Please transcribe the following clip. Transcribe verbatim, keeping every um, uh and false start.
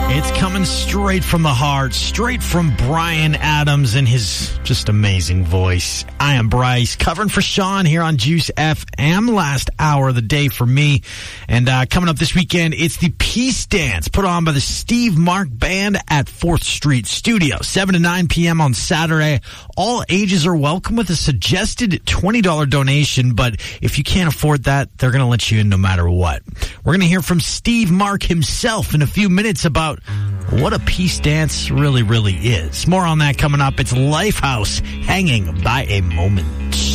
It's coming straight from the heart, straight from Bryan Adams and his just amazing voice. I am Bryce, covering for Sean here on Juice F M. Last hour of the day for me. And uh, coming up this weekend, it's the Peace Dance put on by the Steve Mark Band at fourth Street Studio. seven to nine p.m. on Saturday. All ages are welcome with a suggested twenty dollars donation, but if you can't afford that, they're going to let you in no matter what. We're going to hear from Steve Mark himself in a few minutes about what a peace dance really, really is. More on that coming up. It's Lifehouse, Hanging by a Moment.